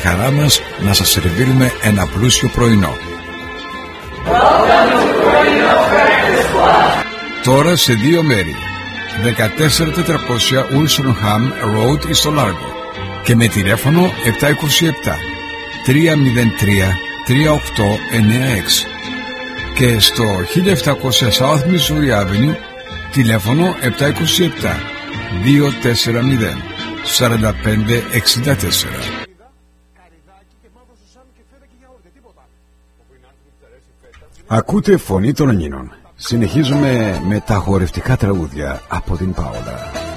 χαρά μας να σας σερβίρουμε ένα πλούσιο πρωινό. Τώρα σε 2 μέρη. 14400 Wilsonham Road στο Λάργο και με τηλέφωνο 727 303 3896 και στο 1700 South Missouri Avenue τηλέφωνο 727 240 4564. Ακούτε Φωνή των Ελλήνων. Συνεχίζουμε με τα χορευτικά τραγούδια από την Πάολα.